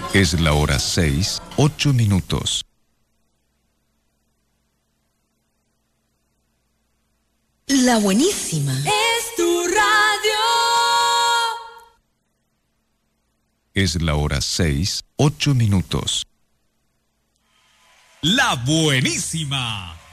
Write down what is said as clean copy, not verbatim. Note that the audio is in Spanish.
Es la hora 6:08. La buenísima. Es tu radio. Es la hora 6:08. La buenísima.